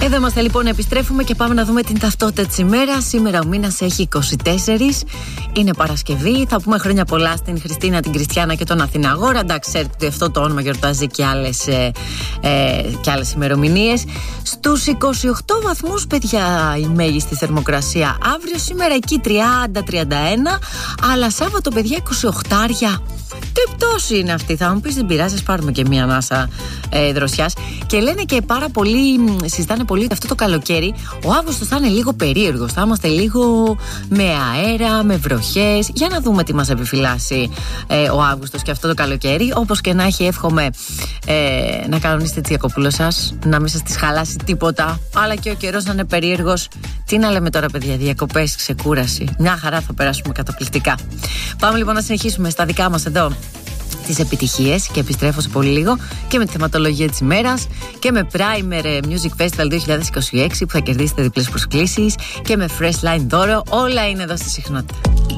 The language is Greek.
Εδώ είμαστε λοιπόν, επιστρέφουμε και πάμε να δούμε την ταυτότητα της ημέρας. Σήμερα ο μήνας έχει 24, είναι Παρασκευή. Θα πούμε χρόνια πολλά στην Χριστίνα, την Κριστιάνα και τον Αθηναγόρα. Εντάξει, ξέρετε ότι αυτό το όνομα γιορτάζει και άλλες ημερομηνίες. Στους 28 βαθμούς, παιδιά, η μέγιστη θερμοκρασία. Αύριο, σήμερα εκεί 30-31, αλλά Σάββατο, παιδιά, 28. Τι πτώση είναι αυτή, θα μου πεις, δεν πειράζει, πάρουμε και μία ανάσα δροσιάς. Και λένε και πάρα πολύ, συζητάνε πολύ αυτό το καλοκαίρι. Ο Αύγουστος θα είναι λίγο περίεργος, θα είμαστε λίγο με αέρα, με βροχές. Για να δούμε τι μας επιφυλάσσει ο Αύγουστος και αυτό το καλοκαίρι. Όπως και να έχει, εύχομαι να κανονίσετε τις διακοπούλες σας, να μην σας τις χαλάσει τίποτα, αλλά και ο καιρός να είναι περίεργος. Τι να λέμε τώρα, παιδιά, διακοπές, ξεκούραση. Μια χαρά, θα περάσουμε καταπληκτικά. Πάμε λοιπόν να συνεχίσουμε στα δικά μας εδώ τις επιτυχίες και επιστρέφω σε πολύ λίγο και με τη θεματολογία της ημέρας και με Primer Music Festival 2026 που θα κερδίσετε διπλές προσκλήσεις και με Fresh Line δώρο. Όλα είναι εδώ στη συχνότητα.